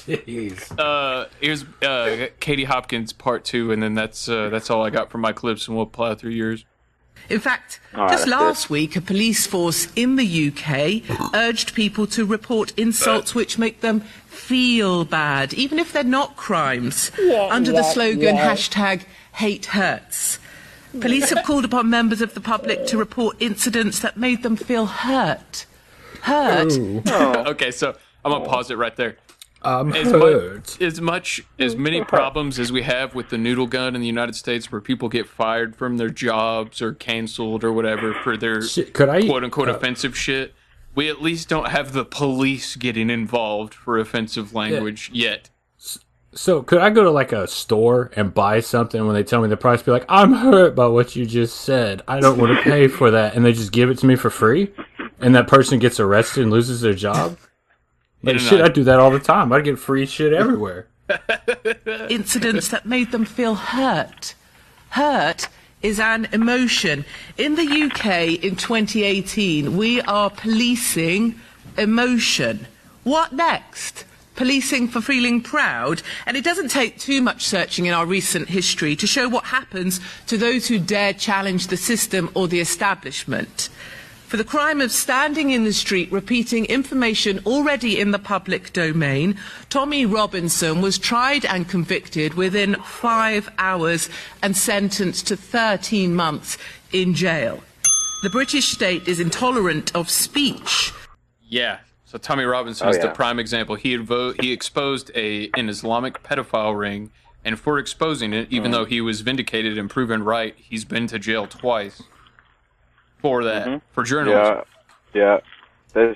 Jeez. Here's Katie Hopkins Part 2, and then that's all I got for my clips, and we'll plow through yours. In fact, All right, just that's last week, a police force in the UK urged people to report insults which make them feel bad, even if they're not crimes, under the slogan #HateHurts. Police have called upon members of the public to report incidents that made them feel hurt. Hurt? Okay, so I'm going to pause it right there. Hurt. As many problems as we have with the noodle gun in the United States, where people get fired from their jobs or canceled or whatever for their quote-unquote offensive shit, we at least don't have the police getting involved for offensive language yet. So could I go to like a store and buy something when they tell me the price? Be like, I'm hurt by what you just said. I don't want to pay for that, and they just give it to me for free, and that person gets arrested and loses their job. Like, shit, I do that all the time. I get free shit everywhere. Incidents that made them feel hurt. Hurt is an emotion. In the UK in 2018, we are policing emotion. What next? Policing for feeling proud? And it doesn't take too much searching in our recent history to show what happens to those who dare challenge the system or the establishment. For the crime of standing in the street repeating information already in the public domain, Tommy Robinson was tried and convicted within 5 hours and sentenced to 13 months in jail. The British state is intolerant of speech. Yeah, so Tommy Robinson is the prime example. He exposed an Islamic pedophile ring, and for exposing it, even though he was vindicated and proven right, he's been to jail twice. For that, for journalism. Yeah. There's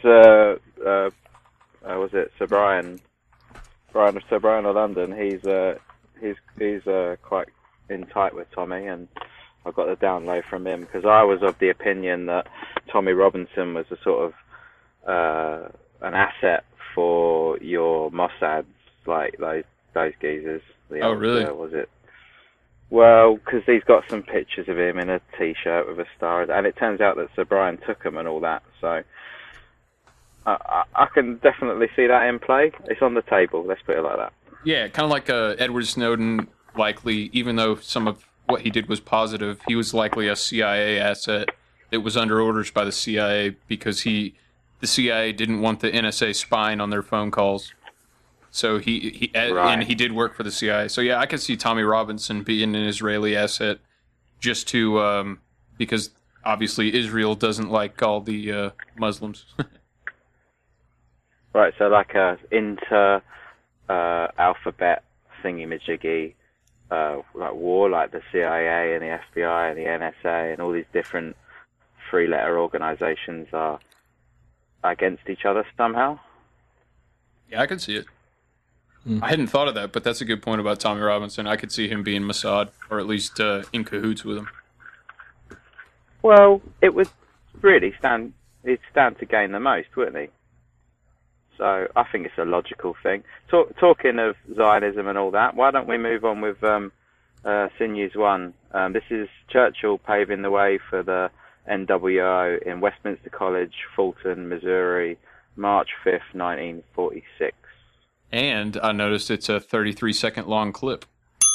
was it Sir Brian of London? He's quite in tight with Tommy, and I got the download from him because I was of the opinion that Tommy Robinson was a sort of an asset for your Mossads, like those geezers. Oh, really? Was it? Well, because he's got some pictures of him in a T-shirt with a star, and it turns out that Sir Brian took him and all that, so I can definitely see that in play. It's on the table, let's put it like that. Yeah, kind of like Edward Snowden, likely, even though some of what he did was positive, he was likely a CIA asset that was under orders by the CIA because the CIA didn't want the NSA spying on their phone calls. So and he did work for the CIA. So yeah, I could see Tommy Robinson being an Israeli asset, just to because obviously Israel doesn't like all the Muslims. Right. So like a alphabet thingy-majiggy, like war, like the CIA and the FBI and the NSA and all these different three-letter organizations are against each other somehow. Yeah, I could see it. I hadn't thought of that, but that's a good point about Tommy Robinson. I could see him being Mossad, or at least in cahoots with him. Well, it would really stand to gain the most, wouldn't he? So I think it's a logical thing. Talking of Zionism and all that, why don't we move on with Sinews 1? This is Churchill paving the way for the NWO in Westminster College, Fulton, Missouri, March 5th, 1946. And I noticed it's a 33-second long clip.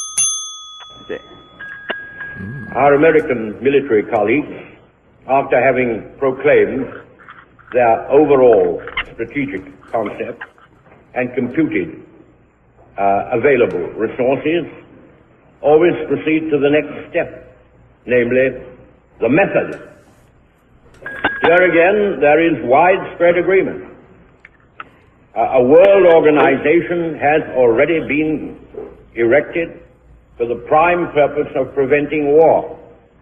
Our American military colleagues, after having proclaimed their overall strategic concept and computed available resources, always proceed to the next step, namely the method. Here again, there is widespread agreement. A world organization has already been erected for the prime purpose of preventing war.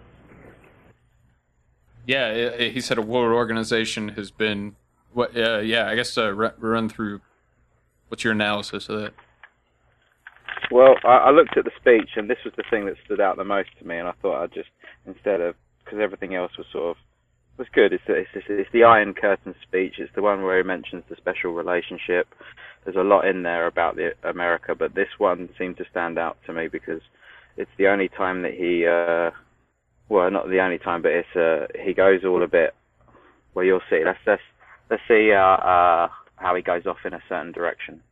Yeah, he said a world organization has been... I guess run through... What's your analysis of that? Well, I looked at the speech, and this was the thing that stood out the most to me, and I thought I'd just, instead of... Because everything else was sort of... was good. It's the Iron Curtain speech. It's the one where he mentions the special relationship. There's a lot in there about America, but this one seemed to stand out to me because it's the only time that he, well, not the only time, but he goes all a bit. Well, you'll see. Let's see how he goes off in a certain direction.